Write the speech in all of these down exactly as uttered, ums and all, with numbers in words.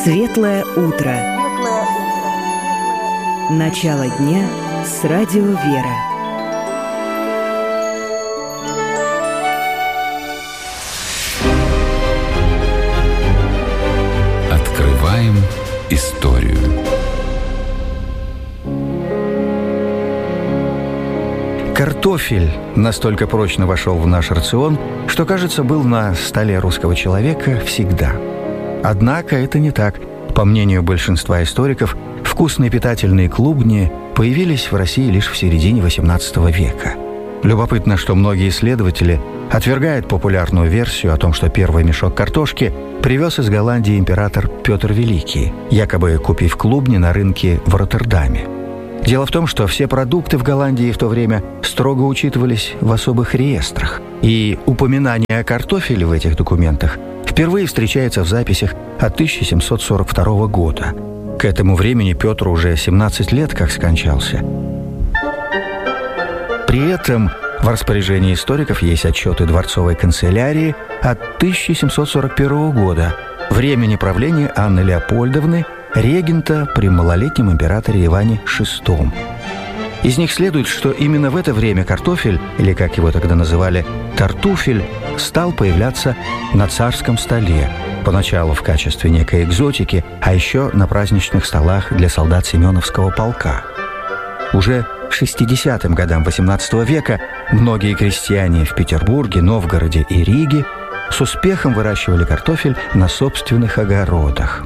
Светлое утро. Начало дня с радио «Вера». Открываем историю. Картофель настолько прочно вошел в наш рацион, что, кажется, был на столе русского человека всегда. Однако это не так. По мнению большинства историков, вкусные питательные клубни появились в России лишь в середине восемнадцатого века. Любопытно, что многие исследователи отвергают популярную версию о том, что первый мешок картошки привез из Голландии император Петр Великий, якобы купив клубни на рынке в Роттердаме. Дело в том, что все продукты в Голландии в то время строго учитывались в особых реестрах, и упоминание о картофеле в этих документах впервые встречается в записях от тысяча семьсот сорок второго года. К этому времени Петр уже семнадцать лет как скончался. При этом в распоряжении историков есть отчеты дворцовой канцелярии от тысяча семьсот сорок первого года, времени правления Анны Леопольдовны, регента при малолетнем императоре Иване шестом. Из них следует, что именно в это время картофель, или как его тогда называли, тартуфель, стал появляться на царском столе, поначалу в качестве некой экзотики, а еще на праздничных столах для солдат Семеновского полка. Уже к шестидесятым годам восемнадцатого века многие крестьяне в Петербурге, Новгороде и Риге с успехом выращивали картофель на собственных огородах.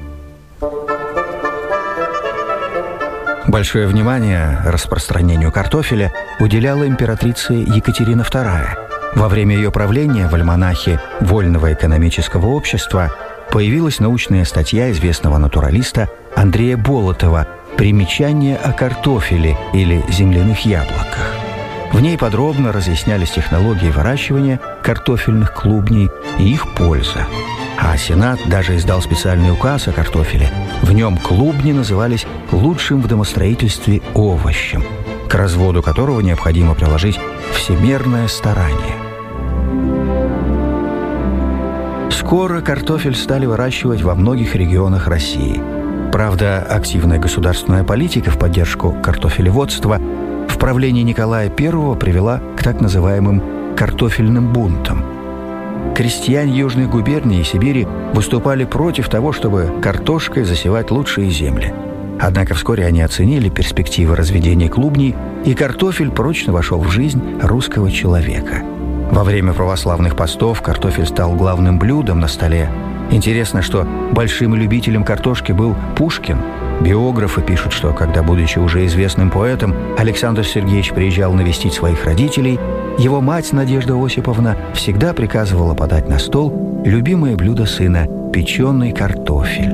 Большое внимание распространению картофеля уделяла императрица Екатерина вторая. Во время ее правления в альманахе Вольного экономического общества появилась научная статья известного натуралиста Андрея Болотова «Примечание о картофеле или земляных яблоках». В ней подробно разъяснялись технологии выращивания картофельных клубней и их польза. А Сенат даже издал специальный указ о картофеле. В нем клубни назывались лучшим в домостроительстве овощем, к разводу которого необходимо приложить всемерное старание. Скоро картофель стали выращивать во многих регионах России. Правда, активная государственная политика в поддержку картофелеводства в правлении Николая Первого привела к так называемым картофельным бунтам. Крестьяне южных губерний и Сибири выступали против того, чтобы картошкой засевать лучшие земли. Однако вскоре они оценили перспективы разведения клубней, и картофель прочно вошел в жизнь русского человека. Во время православных постов картофель стал главным блюдом на столе. Интересно, что большим любителем картошки был Пушкин. Биографы пишут, что когда, будучи уже известным поэтом, Александр Сергеевич приезжал навестить своих родителей, его мать Надежда Осиповна всегда приказывала подать на стол любимое блюдо сына – печеный картофель.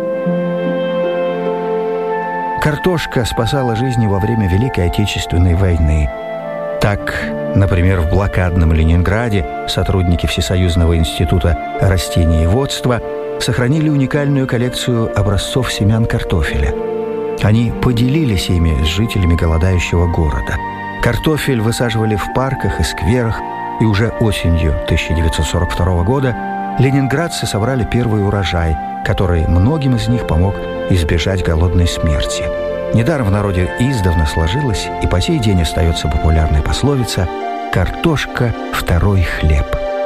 Картошка спасала жизни во время Великой Отечественной войны. Так, например, в блокадном Ленинграде сотрудники Всесоюзного института растениеводства сохранили уникальную коллекцию образцов семян картофеля. Они поделились ими с жителями голодающего города. Картофель высаживали в парках и скверах, и уже осенью тысяча девятьсот сорок второго года ленинградцы собрали первый урожай, который многим из них помог избежать голодной смерти. Недаром в народе издавна сложилась и по сей день остается популярная пословица «Картошка – второй хлеб».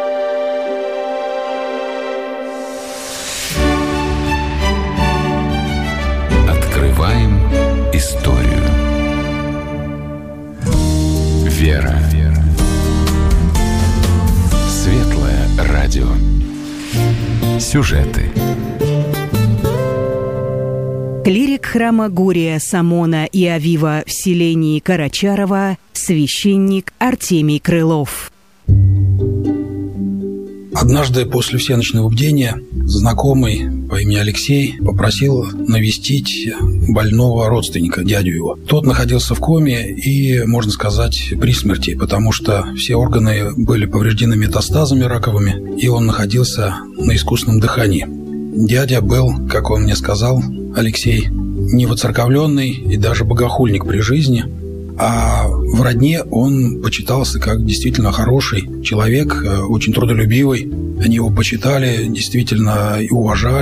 Открываем историю. Вера. Светлое радио. Сюжеты. Клирик храма Гурия Самона и Авива в селении Карачарово, священник Артемий Крылов. Однажды после всеночного бдения знакомый по имени Алексей попросил навестить больного родственника, дядю его. Тот находился в коме и, можно сказать, при смерти, потому что все органы были повреждены метастазами раковыми, и он находился на искусственном дыхании. Дядя был, как он мне сказал, Алексей, не воцерковленный и даже богохульник при жизни, а в родне он почитался как действительно хороший человек, очень трудолюбивый. Они его почитали, действительно и уважали.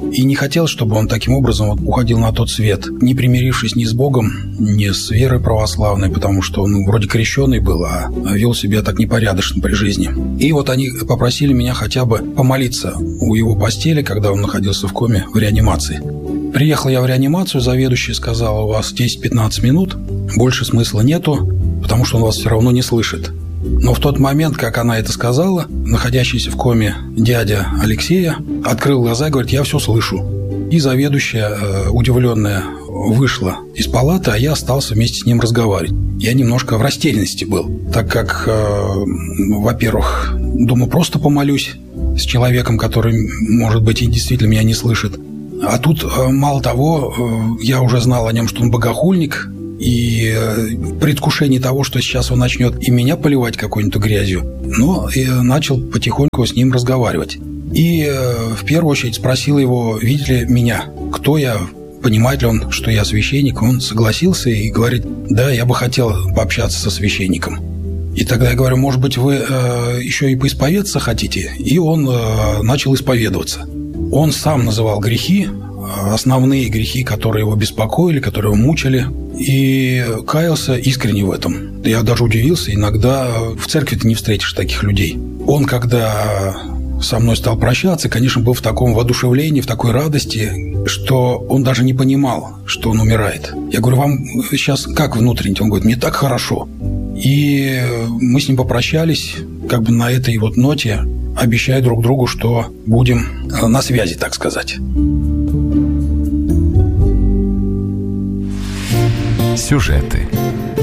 И не хотел, чтобы он таким образом вот уходил на тот свет, не примирившись ни с Богом, ни с верой православной, потому что он вроде крещеный был, а вел себя так непорядочно при жизни. И вот они попросили меня хотя бы помолиться у его постели, когда он находился в коме в реанимации. Приехал я в реанимацию, заведующая сказала: у вас десять-пятнадцать минут, больше смысла нету, потому что он вас все равно не слышит. Но в тот момент, как она это сказала, находящийся в коме дядя Алексея открыл глаза и говорит: я все слышу. И заведующая, удивленная, вышла из палаты, а я остался вместе с ним разговаривать. Я немножко в растерянности был, так как, э, во-первых, думаю, просто помолюсь с человеком, который, может быть, и действительно меня не слышит. А тут, мало того, я уже знал о нем, что он богохульник, и в предвкушении того, что сейчас он начнет и меня поливать какой-нибудь грязью, но я начал потихоньку с ним разговаривать. И в первую очередь спросил его, видит ли меня, кто я, понимает ли он, что я священник. Он согласился и говорит: да, я бы хотел пообщаться со священником. И тогда я говорю: может быть, вы э, еще и поисповедаться хотите? И он э, начал исповедоваться. Он сам называл грехи, основные грехи, которые его беспокоили, которые его мучили, и каялся искренне в этом. Я даже удивился, иногда в церкви ты не встретишь таких людей. Он, когда со мной стал прощаться, конечно, был в таком воодушевлении, в такой радости, что он даже не понимал, что он умирает. Я говорю: вам сейчас как внутренне? Он говорит: мне так хорошо. И мы с ним попрощались, как бы на этой вот ноте, обещая друг другу, что будем на связи, так сказать. Сюжеты